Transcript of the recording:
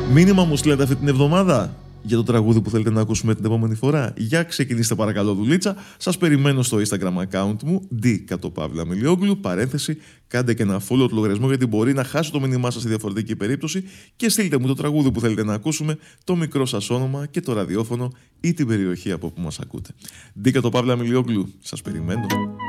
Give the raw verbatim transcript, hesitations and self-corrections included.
Μήνυμα μου στείλετε αυτή την εβδομάδα για το τραγούδι που θέλετε να ακούσουμε την επόμενη φορά. Για ξεκινήστε παρακαλώ δουλίτσα. Σας περιμένω στο Instagram account μου ντι κάτω παύλα Μιλιόγλου. Παρένθεση, κάντε και ένα follow το λογαριασμό γιατί μπορεί να χάσω το μήνυμά σας σε διαφορετική περίπτωση και στείλτε μου το τραγούδι που θέλετε να ακούσουμε, το μικρό σας όνομα και το ραδιόφωνο ή την περιοχή από όπου μας ακούτε. ντι κάτω παύλα Μιλιόγλου. Σας περιμένω.